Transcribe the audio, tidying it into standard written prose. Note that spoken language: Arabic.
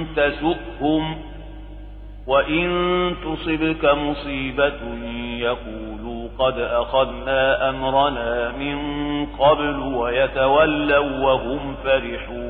تسؤهم وإن تصبك مصيبة يقولوا قد أخذنا أمرنا من قبل ويتولوا وهم فرحون